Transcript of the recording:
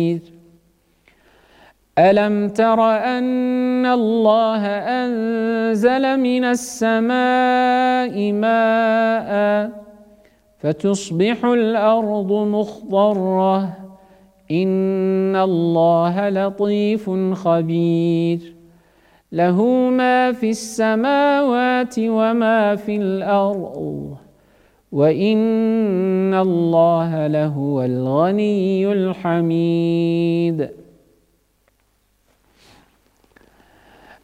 ألم تر أن الله أنزل من السماء ماء فتصبح الأرض مخضرة إن الله لطيف خبير له ما في السماوات وما في الأرض وإن الله لهو الغني الحميد